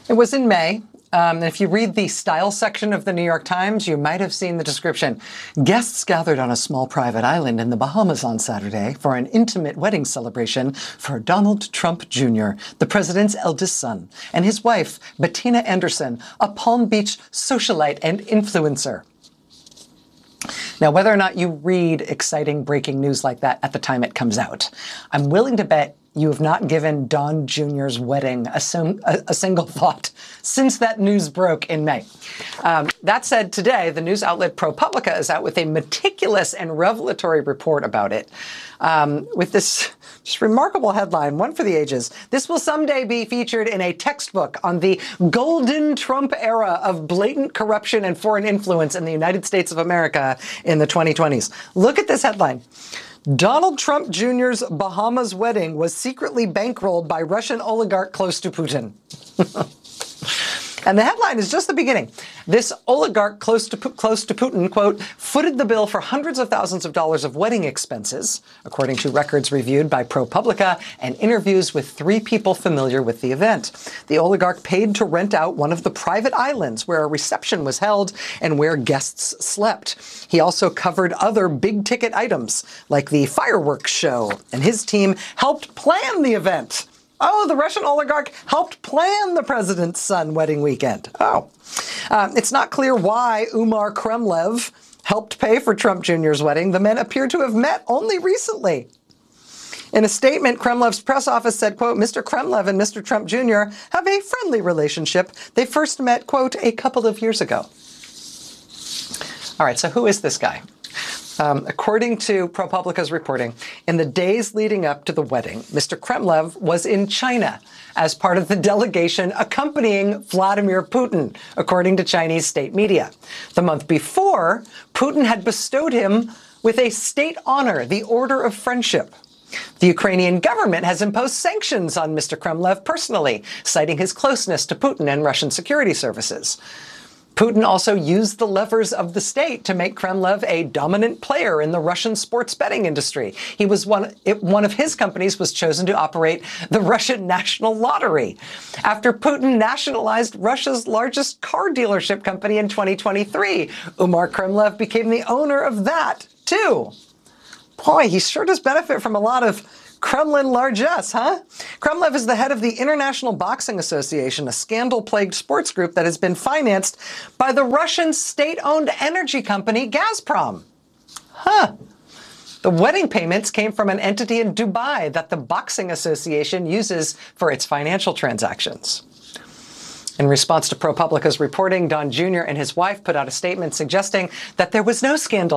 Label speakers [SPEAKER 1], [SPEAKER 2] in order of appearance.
[SPEAKER 1] It was in May. And if you read the style section of the New York Times, you might have seen the description. Guests gathered on a small private island in the Bahamas on Saturday for an intimate wedding celebration for Donald Trump Jr., the president's eldest son, and his wife, Bettina Anderson, a Palm Beach socialite and influencer. Now, whether or not you read exciting breaking news like that at the time it comes out, I'm willing to bet you have not given Don Jr.'s wedding a single thought since that news broke in May. That said, today, the news outlet ProPublica is out with a meticulous and revelatory report about it, with this just remarkable headline, one for the ages. This will someday be featured in a textbook on the golden Trump era of blatant corruption and foreign influence in the United States of America in the 2020s. Look at this headline. Donald Trump Jr.'s Bahamas wedding was secretly bankrolled by Russian oligarch close to Putin. And the headline is just the beginning. This oligarch close to Putin, quote, footed the bill for hundreds of thousands of dollars of wedding expenses, according to records reviewed by ProPublica and interviews with 3 people familiar with the event. The oligarch paid to rent out one of the private islands where a reception was held and where guests slept. He also covered other big-ticket items, like the fireworks show, and his team helped plan the event. Oh, the Russian oligarch helped plan the president's son wedding weekend. Oh. It's not clear why Umar Kremlev helped pay for Trump Jr.'s wedding. The men appear to have met only recently. In a statement, Kremlev's press office said, quote, Mr. Kremlev and Mr. Trump Jr. have a friendly relationship. They first met, quote, a couple of years ago. All right, so who is this guy? According to ProPublica's reporting, in the days leading up to the wedding, Mr. Kremlev was in China as part of the delegation accompanying Vladimir Putin, according to Chinese state media. The month before, Putin had bestowed him with a state honor, the Order of Friendship. The Ukrainian government has imposed sanctions on Mr. Kremlev personally, citing his closeness to Putin and Russian security services. Putin also used the levers of the state to make Kremlev a dominant player in the Russian sports betting industry. One of his companies was chosen to operate the Russian National Lottery. After Putin nationalized Russia's largest car dealership company in 2023, Umar Kremlev became the owner of that, too. Boy, he sure does benefit from a lot of Kremlin largesse, huh? Kremlev is the head of the International Boxing Association, a scandal-plagued sports group that has been financed by the Russian state-owned energy company Gazprom. Huh. The wedding payments came from an entity in Dubai that the Boxing Association uses for its financial transactions. In response to ProPublica's reporting, Don Jr. and his wife put out a statement suggesting that there was no scandal